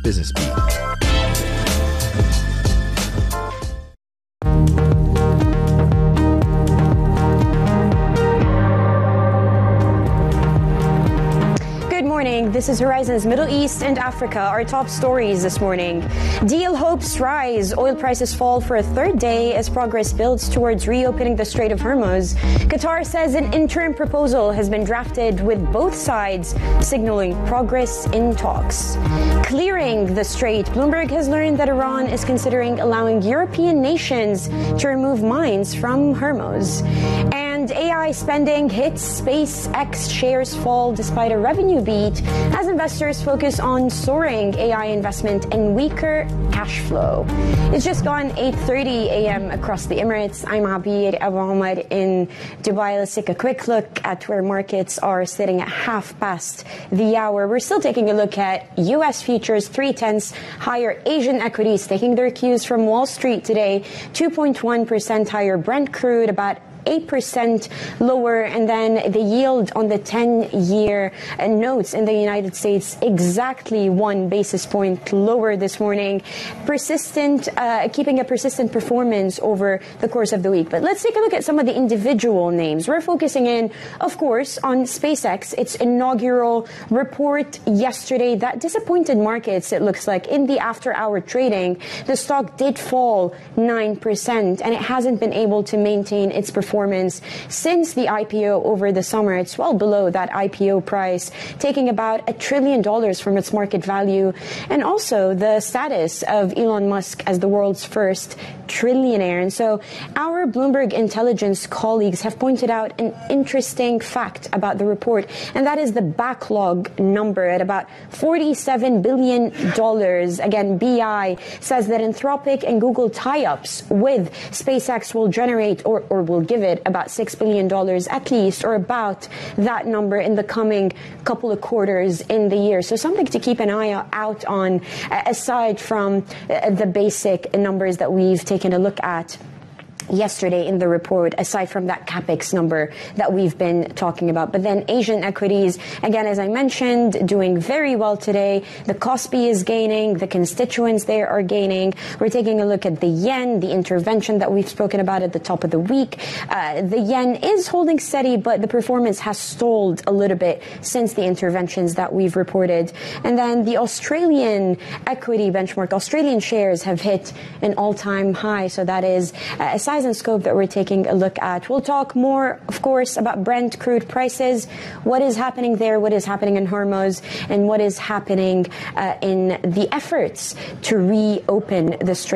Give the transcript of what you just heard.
Business Beat. This is Horizon's Middle East and Africa. Our top stories this morning. Deal hopes rise. Oil prices fall for a third day as progress builds towards reopening the Strait of Hormuz. Qatar says an interim proposal has been drafted with both sides signaling progress in talks. Clearing the strait. Bloomberg has learned that Iran is considering allowing European nations to remove mines from Hormuz. And AI spending hits. SpaceX shares fall despite a revenue beat as investors focus on soaring AI investment and weaker cash flow. It's just gone 8:30 a.m. across the Emirates. I'm Abir Abu Omar in Dubai. Let's take a quick look at where markets are sitting at 5:30. We're still taking a look at U.S. futures, 0.3 higher. Asian equities taking their cues from Wall Street today, 2.1% higher. Brent crude about 8% lower, and then the yield on the 10-year notes in the United States exactly 1 basis point lower this morning. Keeping a persistent performance over the course of the week. But let's take a look at some of the individual names. We're focusing in, of course, on SpaceX. Its inaugural report yesterday that disappointed markets, it looks like. In the after-hour trading, the stock did fall 9%, and it hasn't been able to maintain its performance since the IPO over the summer. It's well below that IPO price, taking about $1 trillion from its market value, and also the status of Elon Musk as the world's first trillionaire. And so our Bloomberg Intelligence colleagues have pointed out an interesting fact about the report, and that is the backlog number at about $47 billion. Again, BI says that Anthropic and Google tie-ups with SpaceX will generate or will give it about $6 billion at least, or about that number in the coming couple of quarters in the year. So something to keep an eye out on, aside from the basic numbers that we've taken a look at yesterday in the report, aside from that capex number that we've been talking about. But then Asian equities, again, as I mentioned, doing very well today. The Kospi is gaining, the constituents there are gaining. We're taking a look at the yen, the intervention that we've spoken about at the top of the week. The yen is holding steady, but the performance has stalled a little bit since the interventions that we've reported. And then the Australian equity benchmark, Australian shares have hit an all-time high. So that is a size and scope that we're taking a look at. We'll talk more, of course, about Brent crude prices, what is happening there, what is happening in Hormuz, and what is happening in the efforts to reopen the Strait